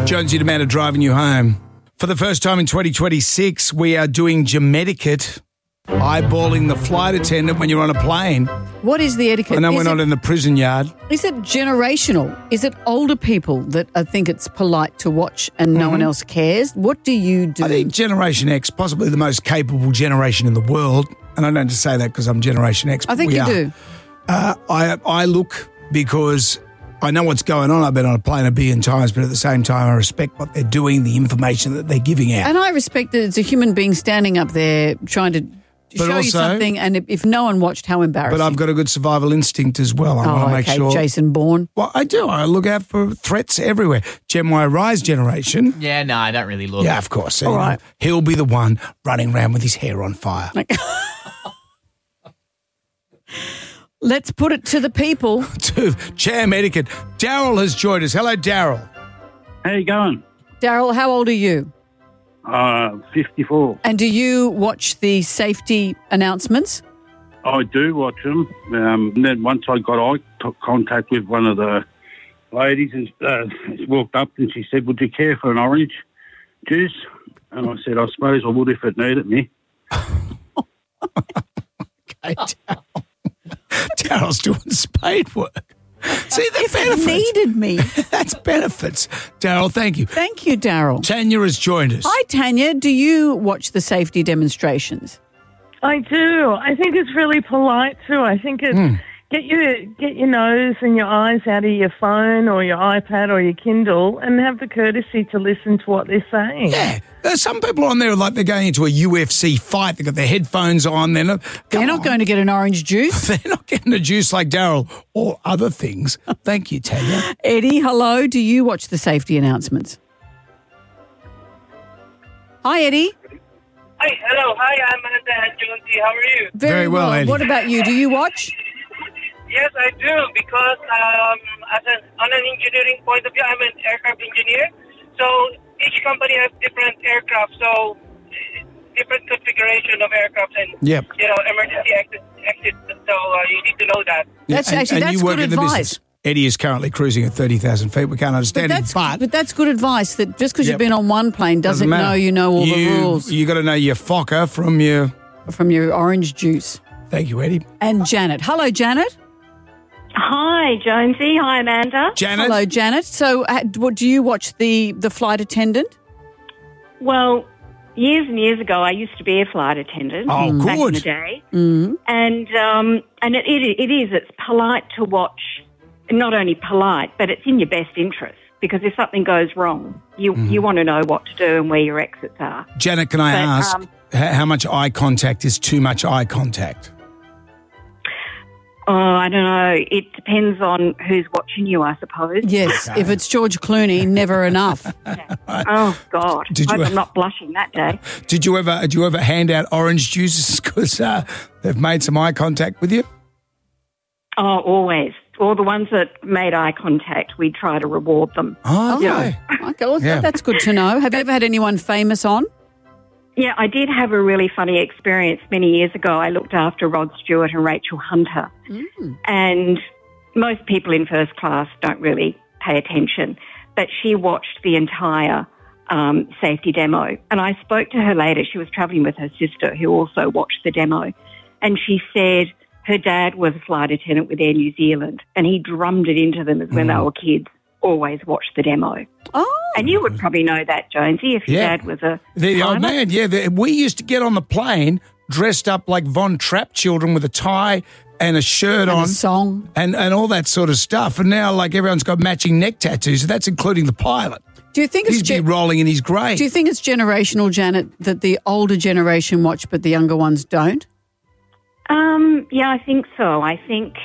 Jonesy Demanda driving you home. For the first time in 2026, we are doing Gemetiquette, eyeballing the flight attendant when you're on a plane. What is the etiquette? I know we're not in the prison yard. Is it generational? Is it older people that think it's polite to watch and no one else cares? What do you do? I think Generation X, possibly the most capable generation in the world, and I don't just say that because I'm Generation X. I think you do. I look because I know what's going on. I've been on a plane a billion times, but at the same time, I respect what they're doing, the information that they're giving out. And I respect that it's a human being standing up there trying to show you something, and if no one watched, how embarrassing. But I've got a good survival instinct as well. I want to make sure. Jason Bourne. Well, I do. I look out for threats everywhere. Gen Y Rise generation. Yeah, no, I don't really look. Yeah, of course. All right. He'll be the one running around with his hair on fire. Let's put it to the people. To Jam Etiquette. Daryl has joined us. Hello, Daryl. How you going? Daryl, how old are you? 54. And do you watch the safety announcements? I do watch them. And then once I got eye contact with one of the ladies and walked up and she said, "Would you care for an orange juice?" And I said, "I suppose I would if it needed me." Okay, Daryl's doing spade work. See the benefits. It needed me. That's benefits. Daryl, thank you. Thank you, Daryl. Tanya has joined us. Hi, Tanya. Do you watch the safety demonstrations? I do. I think it's really polite too. I think it's get your nose and your eyes out of your phone or your iPad or your Kindle and have the courtesy to listen to what they're saying. Yeah. There's some people on there like they're going into a UFC fight. They've got their headphones on. They're not going to get an orange juice. They're not getting a juice like Daryl or other things. Thank you, Tanya. Eddie, hello. Do you watch the safety announcements? Hi, Eddie. Hi, hello. Hi, I'm Amanda and Jonesy. How are you? Very well, Eddie. What about you? Do you watch? Yes, I do, because on an engineering point of view, I'm an aircraft engineer. So each company has different aircraft, so different configuration of aircraft and emergency exit. So you need to know that. That's and that's you work good in the advice. business. Eddie is currently cruising at 30,000 feet. We can't understand him, But that's good advice, that just because you've been on one plane doesn't know you know all the rules. You got to know your Fokker from your orange juice. Thank you, Eddie. And Janet. Hello, Janet. Hi, Jonesy. Hi, Amanda. Janet. Hello, Janet. So do you watch the flight attendant? Well, years and years ago, I used to be a flight attendant back in the day. Mm. And it's polite to watch, not only polite, but it's in your best interest, because if something goes wrong, you want to know what to do and where your exits are. Janet, can I ask how much eye contact is too much eye contact? Oh, I don't know. It depends on who's watching you, I suppose. Yes, if it's George Clooney, never enough. Oh, God. I'm not blushing that day. Did you ever hand out orange juices because they've made some eye contact with you? Oh, always. All the ones that made eye contact, we try to reward them. Oh, okay. Okay, well, that's good to know. Have you ever had anyone famous on? Yeah, I did have a really funny experience many years ago. I looked after Rod Stewart and Rachel Hunter. And most people in first class don't really pay attention, but she watched the entire safety demo. And I spoke to her later. She was travelling with her sister, who also watched the demo. And she said her dad was a flight attendant with Air New Zealand, and he drummed it into them as when they were kids. Always watch the demo. Oh. And you would probably know that, Jonesy, if your dad was a the old pilot. man. We used to get on the plane dressed up like Von Trapp children with a tie and a shirt on. A song. And all that sort of stuff. And now, like, everyone's got matching neck tattoos. That's including the pilot. Do you think He's rolling in his grave. Do you think it's generational, Janet, that the older generation watch but the younger ones don't? Yeah, I think so. I think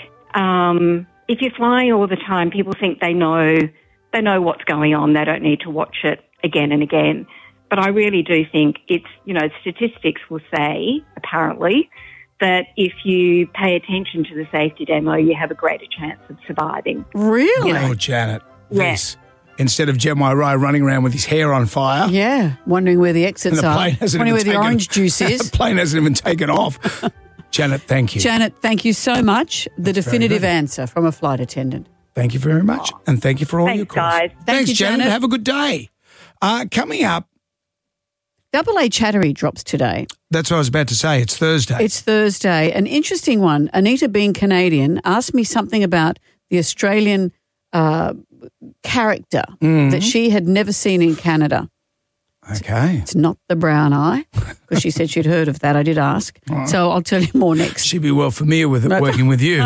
if you're flying all the time, people think they know what's going on. They don't need to watch it again and again. But I really do think it's, statistics will say, apparently, that if you pay attention to the safety demo, you have a greater chance of surviving. Really? Oh, Janet. Yes. Instead of Gemini Rye running around with his hair on fire. Yeah, wondering where the exits are. Wondering where the orange juice is. The plane hasn't even taken off. Janet, thank you. Janet, thank you so much. The definitive answer from a flight attendant. Thank you very much. And thank you for all Thanks, your calls. guys. Thanks, you, Janet. Janet. Have a good day. Coming up, Double A Chattery drops today. that's what I was about to say. It's Thursday. It's Thursday. An interesting one. Anita, being Canadian, asked me something about the Australian character that she had never seen in Canada. Okay. It's not the brown eye, because she said she'd heard of that. I did ask. So I'll tell you more next. She'd be well familiar with it working with you.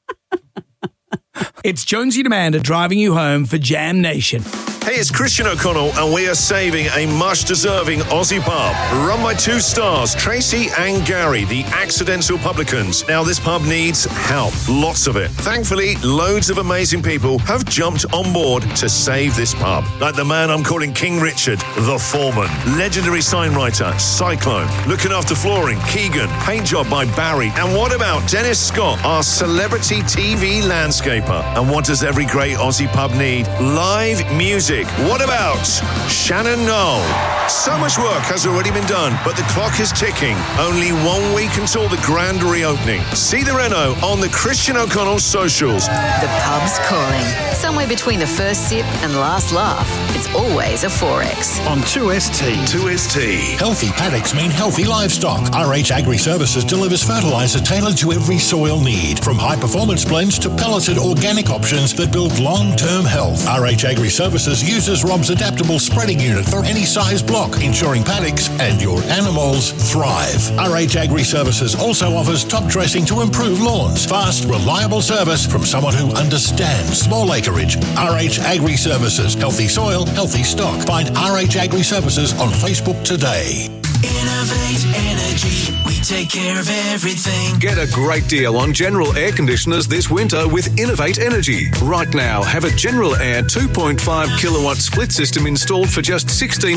It's Jonesy and Amanda driving you home for Jam Nation. Hey, it's Christian O'Connell, and we are saving a much-deserving Aussie pub run by two stars, Tracy and Gary, the Accidental Publicans. Now, this pub needs help, lots of it. Thankfully, loads of amazing people have jumped on board to save this pub, like the man I'm calling King Richard, the foreman, legendary sign writer, Cyclone, looking after flooring, Keegan, paint job by Barry, and what about Dennis Scott, our celebrity TV landscaper? And what does every great Aussie pub need? Live music. What about Shannon Knoll? So much work has already been done, but the clock is ticking. Only 1 week until the grand reopening. See the reno on the Christian O'Connell socials. The pub's calling. Somewhere between the first sip and last laugh. It's always a 4X. On 2ST. 2ST. Healthy paddocks mean healthy livestock. RH Agri Services delivers fertiliser tailored to every soil need, from high-performance blends to pelleted organic options that build long-term health. RH Agri Services uses Rob's adaptable spreading unit for any size block, ensuring paddocks and your animals thrive. RH Agri Services also offers top dressing to improve lawns. Fast, reliable service from someone who understands small acreage. RH Agri Services. Healthy soil, healthy stock. Find RH Agri Services on Facebook today. Innovate Energy. We take care of everything. Get a great deal on General Air Conditioners this winter with Innovate Energy. Right now, have a General Air 2.5 kilowatt split system installed for just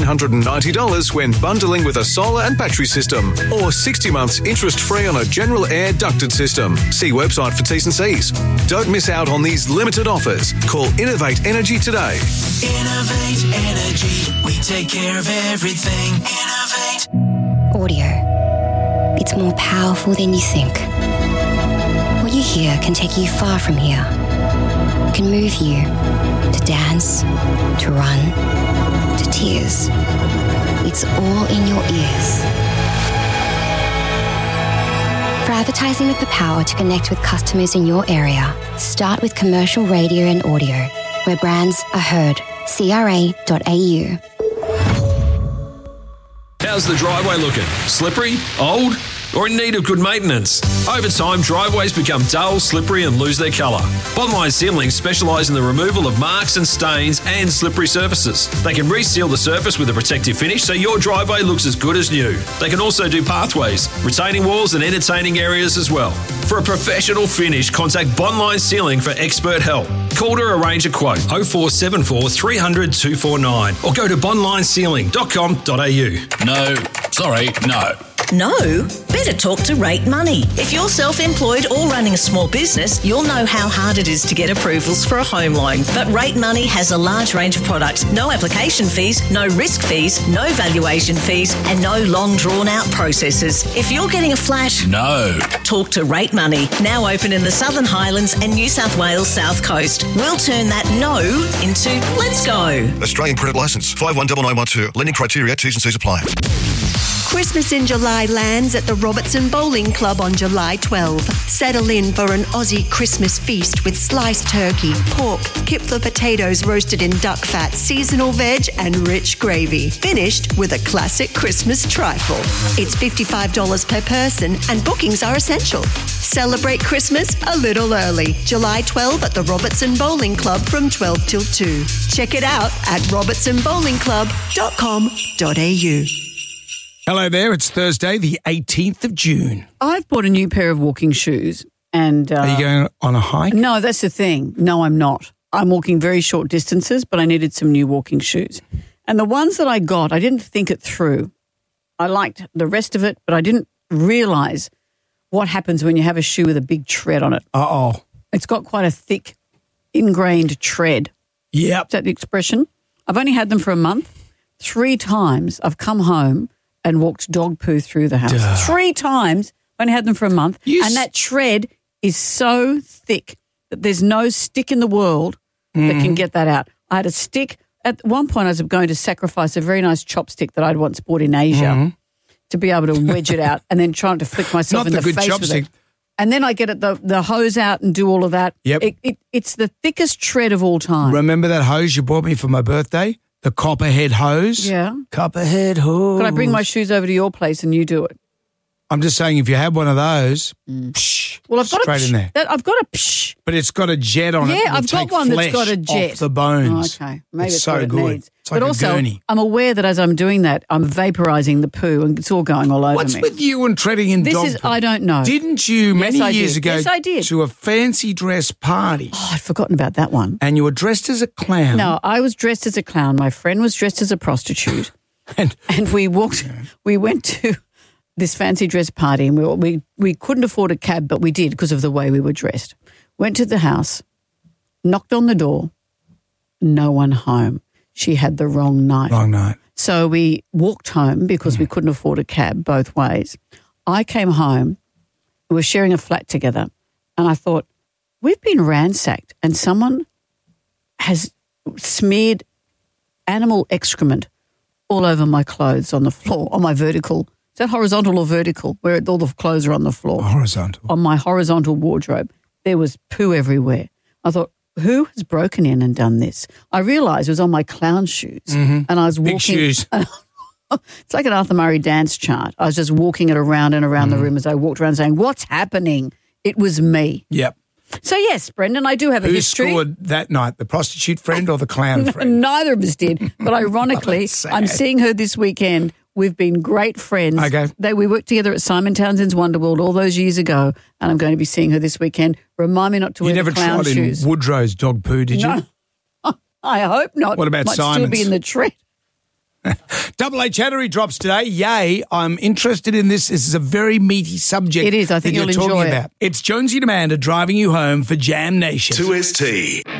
$1,690 when bundling with a solar and battery system, or 60 months interest-free on a General Air ducted system. See website for T's and C's. Don't miss out on these limited offers. Call Innovate Energy today. Innovate Energy. We take care of everything. Innovate. Audio. It's more powerful than you think. What you hear can take you far from here. It can move you to dance, to run, to tears. It's all in your ears. For advertising with the power to connect with customers in your area, start with commercial radio and audio, where brands are heard. CRA.au. How's the driveway looking? Slippery? Old? Or in need of good maintenance? Over time, driveways become dull, slippery and lose their colour. Bondline Sealing specialise in the removal of marks and stains and slippery surfaces. They can reseal the surface with a protective finish so your driveway looks as good as new. They can also do pathways, retaining walls and entertaining areas as well. For a professional finish, contact Bondline Sealing for expert help. Call to arrange a quote 0474 300 249 or go to bondlinesealing.com.au. No. No? Better talk to Rate Money. If you're self-employed or running a small business, you'll know how hard it is to get approvals for a home loan. But Rate Money has a large range of products. No application fees, no risk fees, no valuation fees, and no long drawn-out processes. If you're getting a flat... No. Talk to Rate Money. Now open in the Southern Highlands and New South Wales South Coast. We'll turn that no into let's go. Australian Credit Licence 519912. Lending criteria, T's and C's apply. Christmas in July lands at the Robertson Bowling Club on July 12. Settle in for an Aussie Christmas feast with sliced turkey, pork, Kipfler potatoes roasted in duck fat, seasonal veg and rich gravy. Finished with a classic Christmas trifle. It's $55 per person and bookings are essential. Celebrate Christmas a little early. July 12 at the Robertson Bowling Club from 12 till 2. Check it out at robertsonbowlingclub.com.au. Hello there, it's Thursday, the 18th of June. I've bought a new pair of walking shoes. And are you going on a hike? No, that's the thing. No, I'm not. I'm walking very short distances, but I needed some new walking shoes. And the ones that I got, I didn't think it through. I liked the rest of it, but I didn't realise what happens when you have a shoe with a big tread on it. Uh-oh. It's got quite a thick, ingrained tread. Yep. Is that the expression? I've only had them for a month. 3 times I've come home and walked dog poo through the house. Duh. 3 times. I've only had them for a month. And that tread is so thick that there's no stick in the world that can get that out. I had a stick. At one point, I was going to sacrifice a very nice chopstick that I'd once bought in Asia to be able to wedge it out and then trying to flick myself in the face with it. And then I get the hose out and do all of that. Yep. It's the thickest shred of all time. Remember that hose you bought me for my birthday? The copperhead hose? Yeah. Copperhead hose. Could I bring my shoes over to your place and you do it? I'm just saying, if you had one of those, Well, I've got straight in there. I've got a psh. But it's got a jet on it. Yeah, I've got one that's got a jet. Off the bones. Oh, okay. Maybe it's it's so what it good. needs. It's like but a also, gurney. I'm aware that as I'm doing that, I'm vaporising the poo and it's all going all over What's me. with you and treading in dog poo? I don't know. Didn't you many years ago Yes, I did. to a fancy dress party? Oh, I'd forgotten about that one. And you were dressed as a clown. No, I was dressed as a clown. My friend was dressed as a prostitute. and we went to this fancy dress party and we couldn't afford a cab, but we did because of the way we were dressed. Went to the house, knocked on the door, no one home. She had the wrong night. Wrong night. So we walked home because we couldn't afford a cab both ways. I came home, we were sharing a flat together, and I thought, we've been ransacked and someone has smeared animal excrement all over my clothes on the floor, on my vertical. Is that horizontal or vertical, where all the clothes are on the floor? Horizontal. On my horizontal wardrobe. There was poo everywhere. I thought, who has broken in and done this? I realised it was on my clown shoes. And I was walking. Big shoes. It's like an Arthur Murray dance chart. I was just walking it around and around the room as I walked around saying, what's happening? It was me. Yep. So, yes, Brendan, I do have a Who history. scored that night, the prostitute friend or the clown friend? Neither of us did. But ironically, I'm seeing her this weekend. We've been great friends. Okay. We worked together at Simon Townsend's Wonderworld all those years ago, and I'm going to be seeing her this weekend. Remind me not to wear the clown shoes. You never trod in Woodrow's dog poo, did you? No. I hope not. What about Might Simon's? still be in the trend. Double H Hattery drops today. Yay, I'm interested in this. This is a very meaty subject. It is. I think that you'll you're talking enjoy it. about. It's Jonesy and Amanda driving you home for Jam Nation. 2ST.